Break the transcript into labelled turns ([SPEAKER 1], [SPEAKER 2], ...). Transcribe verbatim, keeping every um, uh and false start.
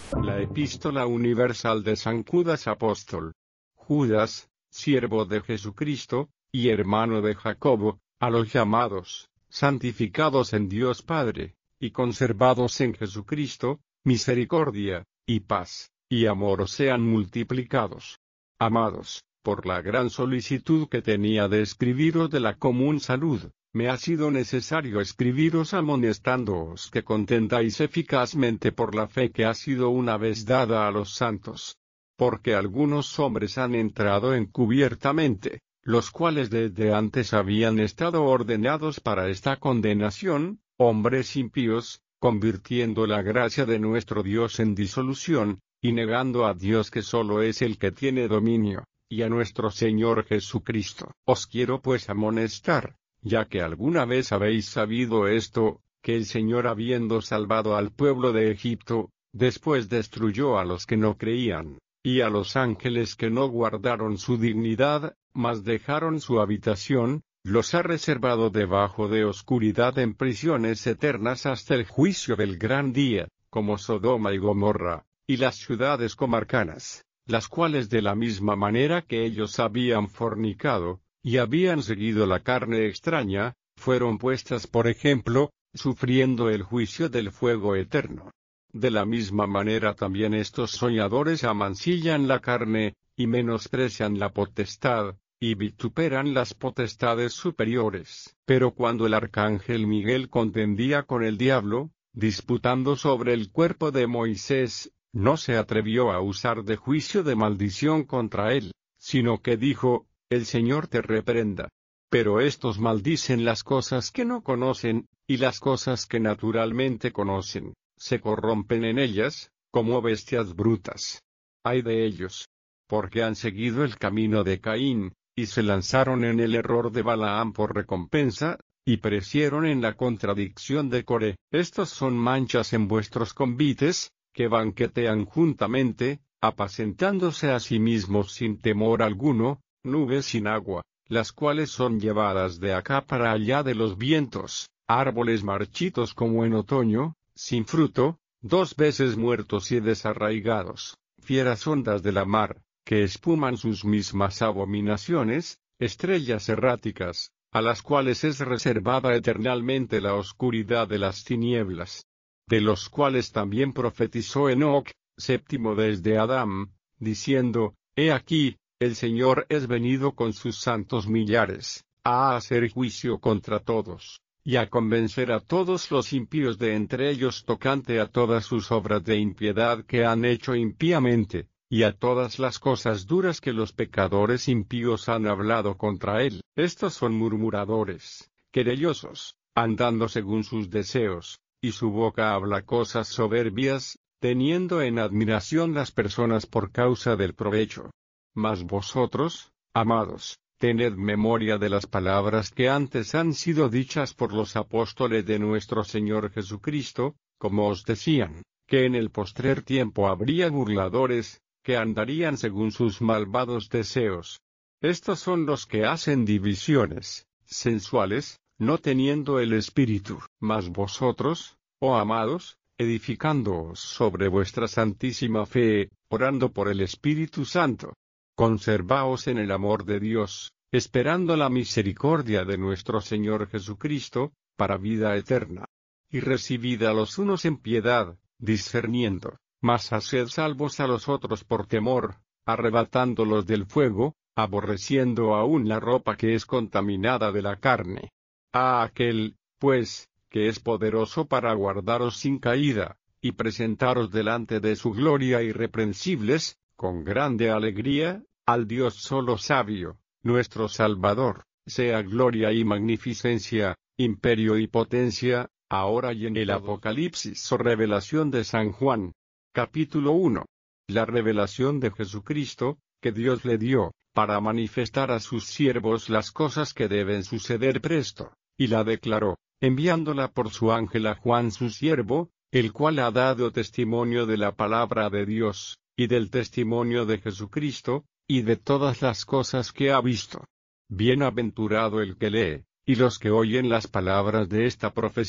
[SPEAKER 1] La Epístola Universal de San Judas Apóstol. Judas, siervo de Jesucristo, y hermano de Jacobo, a los llamados, santificados en Dios Padre, y conservados en Jesucristo, misericordia, y paz, y amor os sean multiplicados. Amados, por la gran solicitud que tenía de escribiros de la común salud, me ha sido necesario escribiros amonestándoos que contendáis eficazmente por la fe que ha sido una vez dada a los santos. Porque algunos hombres han entrado encubiertamente, los cuales desde antes habían estado ordenados para esta condenación, hombres impíos, convirtiendo la gracia de nuestro Dios en disolución, y negando a Dios que solo es el que tiene dominio, y a nuestro Señor Jesucristo. Os quiero pues amonestar, ya que alguna vez habéis sabido esto, que el Señor, habiendo salvado al pueblo de Egipto, después destruyó a los que no creían, y a los ángeles que no guardaron su dignidad, mas dejaron su habitación, los ha reservado debajo de oscuridad en prisiones eternas hasta el juicio del gran día, como Sodoma y Gomorra, y las ciudades comarcanas, las cuales de la misma manera que ellos habían fornicado, y habían seguido la carne extraña, fueron puestas por ejemplo, sufriendo el juicio del fuego eterno. De la misma manera también estos soñadores amancillan la carne, y menosprecian la potestad, y vituperan las potestades superiores. Pero cuando el arcángel Miguel contendía con el diablo, disputando sobre el cuerpo de Moisés, no se atrevió a usar de juicio de maldición contra él, sino que dijo: El Señor te reprenda. Pero estos maldicen las cosas que no conocen, y las cosas que naturalmente conocen, se corrompen en ellas, como bestias brutas. Ay de ellos, porque han seguido el camino de Caín, y se lanzaron en el error de Balaam por recompensa, y perecieron en la contradicción de Coré. Estos son manchas en vuestros convites, que banquetean juntamente, apacentándose a sí mismos sin temor alguno, nubes sin agua, las cuales son llevadas de acá para allá de los vientos, árboles marchitos como en otoño, sin fruto, dos veces muertos y desarraigados, fieras ondas de la mar, que espuman sus mismas abominaciones, estrellas erráticas, a las cuales es reservada eternalmente la oscuridad de las tinieblas, de los cuales también profetizó Enoc, séptimo desde Adán, diciendo: He aquí, el Señor es venido con sus santos millares, a hacer juicio contra todos, y a convencer a todos los impíos de entre ellos tocante a todas sus obras de impiedad que han hecho impíamente, y a todas las cosas duras que los pecadores impíos han hablado contra él. Estos son murmuradores, querellosos, andando según sus deseos, y su boca habla cosas soberbias, teniendo en admiración las personas por causa del provecho. Mas vosotros, amados, tened memoria de las palabras que antes han sido dichas por los apóstoles de nuestro Señor Jesucristo, como os decían, que en el postrer tiempo habría burladores, que andarían según sus malvados deseos. Estos son los que hacen divisiones, sensuales, no teniendo el Espíritu. Mas vosotros, oh amados, edificándoos sobre vuestra santísima fe, orando por el Espíritu Santo, conservaos en el amor de Dios, esperando la misericordia de nuestro Señor Jesucristo, para vida eterna. Y recibid a los unos en piedad, discerniendo, mas haced salvos a los otros por temor, arrebatándolos del fuego, aborreciendo aún la ropa que es contaminada de la carne. A aquel, pues, que es poderoso para guardaros sin caída, y presentaros delante de su gloria irreprensibles, con grande alegría, al Dios solo sabio, nuestro Salvador, sea gloria y magnificencia, imperio y potencia, ahora y en el Apocalipsis o revelación de San Juan. Capítulo uno. La revelación de Jesucristo, que Dios le dio, para manifestar a sus siervos las cosas que deben suceder presto, y la declaró, enviándola por su ángel a Juan su siervo, el cual ha dado testimonio de la palabra de Dios, y del testimonio de Jesucristo, y de todas las cosas que ha visto. Bienaventurado el que lee, y los que oyen las palabras de esta profecía,